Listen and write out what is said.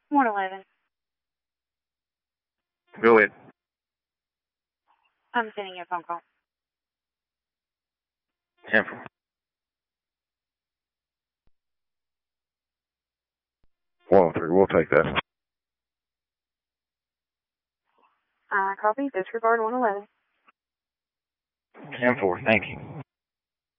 111. Go ahead. I'm sending you a phone call. 10-4. 103. We'll take that. Copy. Disregard 111. 10-4. Thank you.